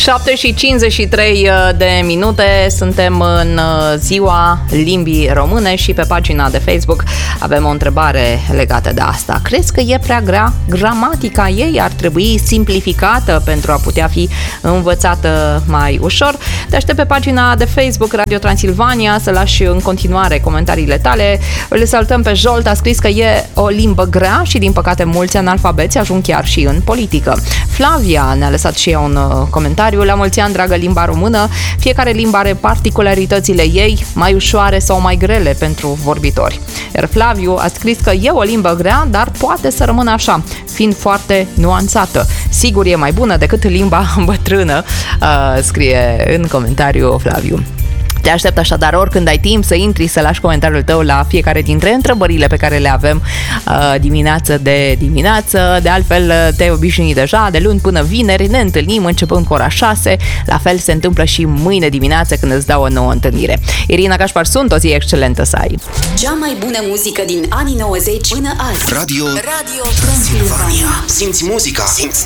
7:53 suntem în ziua limbii române și pe pagina de Facebook avem o întrebare legată de asta. Crezi că e prea grea? Gramatica ei ar trebui simplificată pentru a putea fi învățată mai ușor? Te aștept pe pagina de Facebook Radio Transilvania să lași în continuare comentariile tale. Îl salutăm pe Jolt, a scris că e o limbă grea și din păcate mulți analfabeți ajung chiar și în politică. Flavia ne-a lăsat și ea un comentariu. La mulți ani, dragă limba română, fiecare limbă are particularitățile ei, mai ușoare sau mai grele pentru vorbitori. Iar Flaviu a scris că e o limbă grea, dar poate să rămână așa, fiind foarte nuanțată. Sigur e mai bună decât limba bătrână, scrie în comentariu Flaviu. Te aștept așadar oricând ai timp să intri, să lași comentariul tău la fiecare dintre întrebările pe care le avem dimineață de dimineață. De altfel, te-ai obișnuit deja, de luni până vineri ne întâlnim începând cu ora 6. La fel se întâmplă și mâine dimineață când îți dau o nouă întâlnire. Irina Cașpar sunt, o zi excelentă să ai! Cea mai bună muzică din anii 90 până azi. Radio Transilvania. Simți muzica, simți